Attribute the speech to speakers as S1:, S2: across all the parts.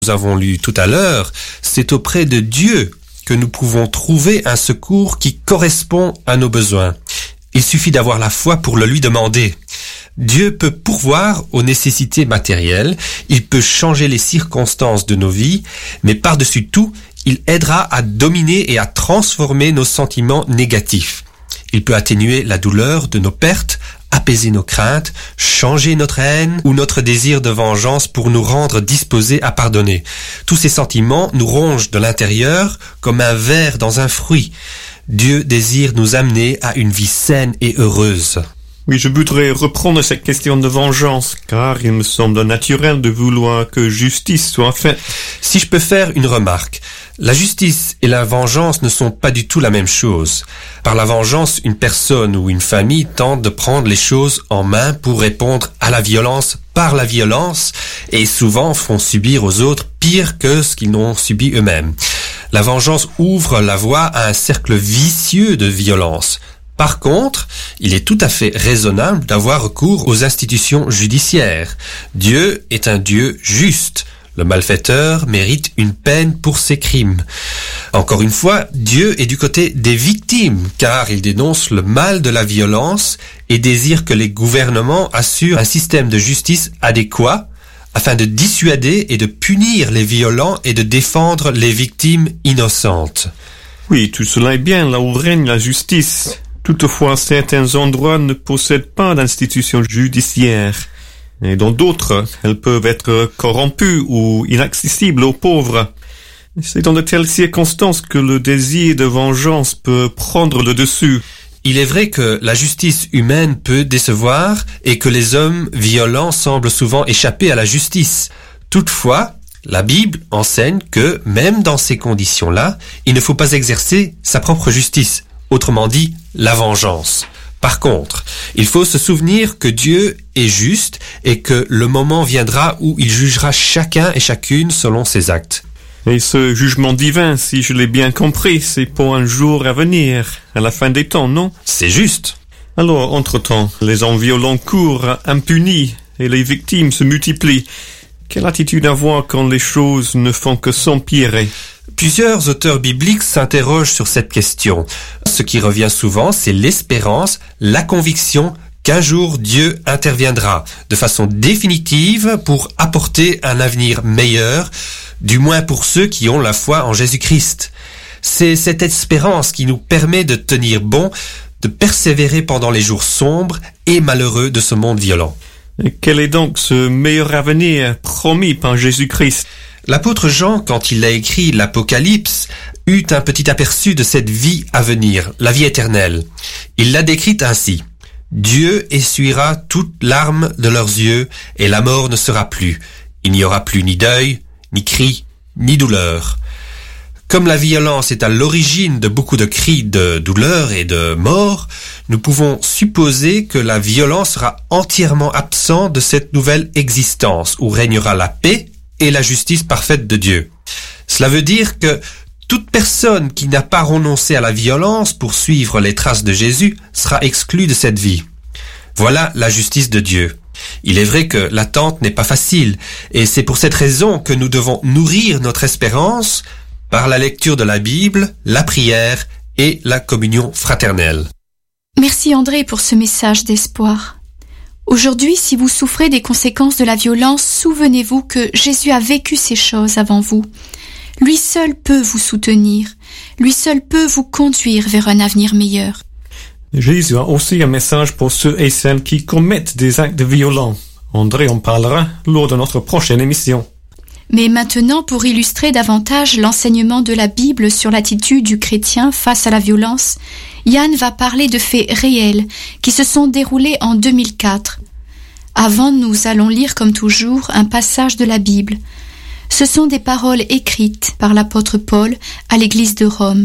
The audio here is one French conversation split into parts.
S1: nous avons lu tout à l'heure, c'est auprès de Dieu que nous pouvons trouver un secours qui correspond à nos besoins. Il suffit d'avoir la foi pour le lui demander. Dieu peut pourvoir aux nécessités matérielles, il peut changer les circonstances de nos vies, mais par-dessus tout, il aidera à dominer et à transformer nos sentiments négatifs. Il peut atténuer la douleur de nos pertes, apaiser nos craintes, changer notre haine ou notre désir de vengeance pour nous rendre disposés à pardonner. Tous ces sentiments nous rongent de l'intérieur comme un ver dans un fruit. Dieu désire nous amener à une vie saine et heureuse.
S2: Oui, je voudrais reprendre cette question de vengeance, car il me semble naturel de vouloir que justice soit faite.
S1: Si je peux faire une remarque, la justice et la vengeance ne sont pas du tout la même chose. Par la vengeance, une personne ou une famille tente de prendre les choses en main pour répondre à la violence par la violence et souvent font subir aux autres pire que ce qu'ils n'ont subi eux-mêmes. La vengeance ouvre la voie à un cercle vicieux de violence. Par contre, il est tout à fait raisonnable d'avoir recours aux institutions judiciaires. Dieu est un Dieu juste. Le malfaiteur mérite une peine pour ses crimes. Encore une fois, Dieu est du côté des victimes, car il dénonce le mal de la violence et désire que les gouvernements assurent un système de justice adéquat afin de dissuader et de punir les violents et de défendre les victimes innocentes.
S2: Oui, tout cela est bien là où règne la justice. Toutefois, certains endroits ne possèdent pas d'institutions judiciaires. Et dans d'autres, elles peuvent être corrompues ou inaccessibles aux pauvres. C'est dans de telles circonstances que le désir de vengeance peut prendre le dessus.
S1: Il est vrai que la justice humaine peut décevoir et que les hommes violents semblent souvent échapper à la justice. Toutefois, la Bible enseigne que, même dans ces conditions-là, il ne faut pas exercer sa propre justice. Autrement dit, la vengeance. Par contre, il faut se souvenir que Dieu est juste et que le moment viendra où il jugera chacun et chacune selon ses actes.
S2: Et ce jugement divin, si je l'ai bien compris, c'est pour un jour à venir, à la fin des temps, non?
S1: C'est juste.
S2: Alors, entre-temps, les hommes violents courent impunis et les victimes se multiplient. Quelle attitude avoir quand les choses ne font que s'empirer?
S1: Plusieurs auteurs bibliques s'interrogent sur cette question. Ce qui revient souvent, c'est l'espérance, la conviction qu'un jour Dieu interviendra de façon définitive pour apporter un avenir meilleur, du moins pour ceux qui ont la foi en Jésus-Christ. C'est cette espérance qui nous permet de tenir bon, de persévérer pendant les jours sombres et malheureux de ce monde violent.
S2: Et quel est donc ce meilleur avenir promis par Jésus-Christ?
S1: L'apôtre Jean, quand il a écrit l'Apocalypse, eut un petit aperçu de cette vie à venir, la vie éternelle. Il l'a décrite ainsi. Dieu essuiera toute larme de leurs yeux et la mort ne sera plus. Il n'y aura plus ni deuil, ni cri, ni douleur. Comme la violence est à l'origine de beaucoup de cris de douleur et de mort, nous pouvons supposer que la violence sera entièrement absente de cette nouvelle existence où régnera la paix et la justice parfaite de Dieu. Cela veut dire que toute personne qui n'a pas renoncé à la violence pour suivre les traces de Jésus sera exclue de cette vie. Voilà la justice de Dieu. Il est vrai que l'attente n'est pas facile, et c'est pour cette raison que nous devons nourrir notre espérance par la lecture de la Bible, la prière et la communion fraternelle.
S3: Merci André pour ce message d'espoir. Aujourd'hui, si vous souffrez des conséquences de la violence, souvenez-vous que Jésus a vécu ces choses avant vous. Lui seul peut vous soutenir. Lui seul peut vous conduire vers un avenir meilleur.
S2: Jésus a aussi un message pour ceux et celles qui commettent des actes violents. André en parlera lors de notre prochaine émission.
S3: Mais maintenant, pour illustrer davantage l'enseignement de la Bible sur l'attitude du chrétien face à la violence, Yann va parler de faits réels qui se sont déroulés en 2004. Avant, nous allons lire comme toujours un passage de la Bible. Ce sont des paroles écrites par l'apôtre Paul à l'église de Rome.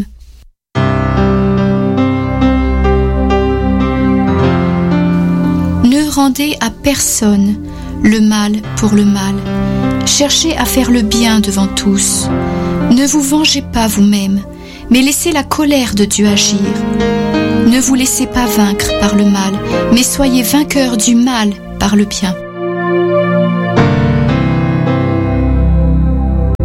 S3: Ne rendez à personne le mal pour le mal. Cherchez à faire le bien devant tous. Ne vous vengez pas vous-même, mais laissez la colère de Dieu agir. Ne vous laissez pas vaincre par le mal, mais soyez vainqueurs du mal par le bien.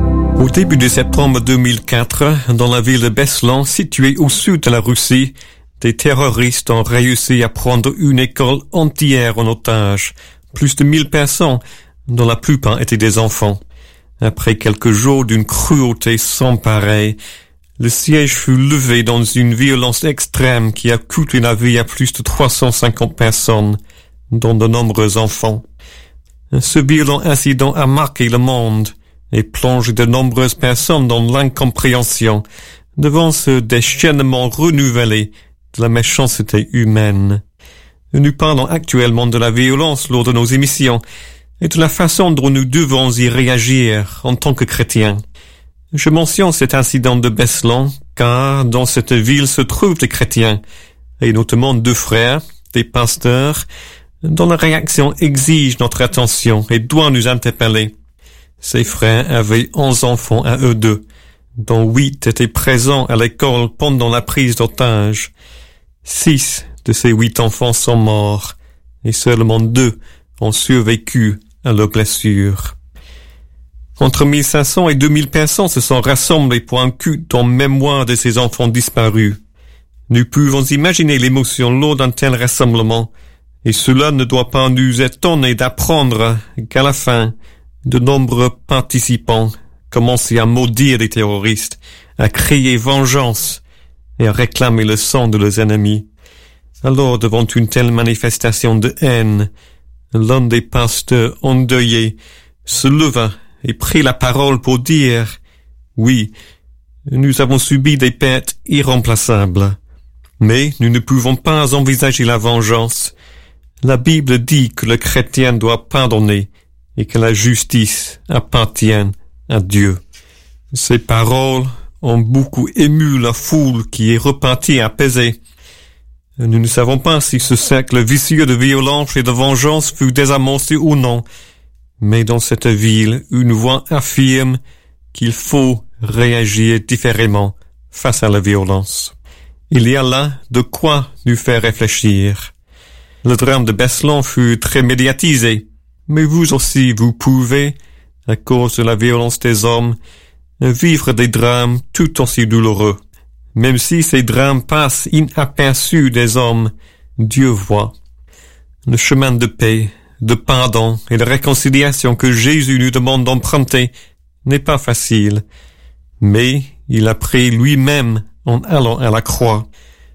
S2: Au début de septembre 2004, dans la ville de Beslan, située au sud de la Russie, des terroristes ont réussi à prendre une école entière en otage. Plus de 1000 personnes, dont la plupart étaient des enfants. Après quelques jours d'une cruauté sans pareil, le siège fut levé dans une violence extrême qui a coûté la vie à plus de 350 personnes, dont de nombreux enfants. Ce violent incident a marqué le monde et plongé de nombreuses personnes dans l'incompréhension devant ce déchaînement renouvelé de la méchanceté humaine. Nous parlons actuellement de la violence lors de nos émissions et de la façon dont nous devons y réagir en tant que chrétiens. Je mentionne cet incident de Beslan car dans cette ville se trouvent des chrétiens, et notamment 2 frères, des pasteurs, dont la réaction exige notre attention et doit nous interpeller. Ces frères avaient 11 enfants à eux deux, dont 8 étaient présents à l'école pendant la prise d'otage. 6 de ces 8 enfants sont morts, et seulement 2 ont survécu à leurs blessures. Entre 1500 et 2000 personnes se sont rassemblées pour un culte en mémoire de ces enfants disparus. Nous pouvons imaginer l'émotion lors d'un tel rassemblement, et cela ne doit pas nous étonner d'apprendre qu'à la fin, de nombreux participants commençaient à maudire les terroristes, à crier vengeance et à réclamer le sang de leurs ennemis. Alors, devant une telle manifestation de haine, l'un des pasteurs endeuillés se leva et prit la parole pour dire « Oui, nous avons subi des pertes irremplaçables, mais nous ne pouvons pas envisager la vengeance. La Bible dit que le chrétien doit pardonner et que la justice appartient à Dieu. » Ces paroles ont beaucoup ému la foule qui est repartie apaisée. Nous ne savons pas si ce cercle vicieux de violence et de vengeance fut désamorcé ou non, mais dans cette ville, une voix affirme qu'il faut réagir différemment face à la violence. Il y a là de quoi nous faire réfléchir. Le drame de Beslan fut très médiatisé, mais vous aussi vous pouvez, à cause de la violence des hommes, vivre des drames tout aussi douloureux. Même si ces drames passent inaperçus des hommes, Dieu voit. Le chemin de paix, de pardon et de réconciliation que Jésus nous demande d'emprunter n'est pas facile, mais il a pris lui-même en allant à la croix.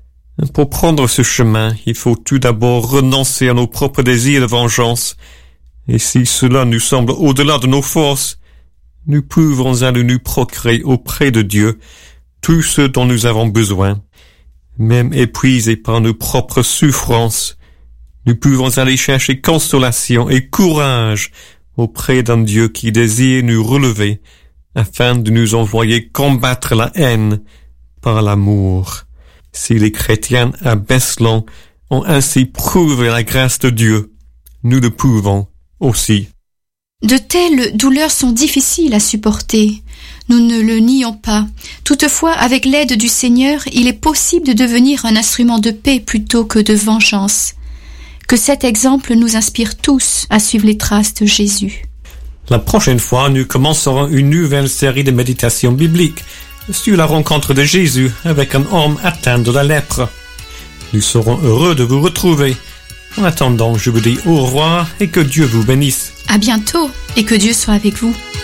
S2: Pour prendre ce chemin, il faut tout d'abord renoncer à nos propres désirs de vengeance, et si cela nous semble au-delà de nos forces, nous pouvons aller nous procurer auprès de Dieu tout ce dont nous avons besoin. Même épuisés par nos propres souffrances, nous pouvons aller chercher consolation et courage auprès d'un Dieu qui désire nous relever afin de nous envoyer combattre la haine par l'amour. Si les chrétiens à Beslan ont ainsi prouvé la grâce de Dieu, nous le pouvons aussi.
S3: De telles douleurs sont difficiles à supporter. Nous ne le nions pas. Toutefois, avec l'aide du Seigneur, il est possible de devenir un instrument de paix plutôt que de vengeance. Que cet exemple nous inspire tous à suivre les traces de Jésus.
S2: La prochaine fois, nous commencerons une nouvelle série de méditations bibliques sur la rencontre de Jésus avec un homme atteint de la lèpre. Nous serons heureux de vous retrouver. En attendant, je vous dis au revoir et que Dieu vous bénisse.
S3: À bientôt et que Dieu soit avec vous.